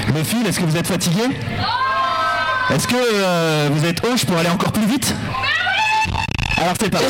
Les filles, est-ce que vous êtes fatiguées? Est-ce que vous êtes hoche pour aller encore plus vite? Alors c'est parti.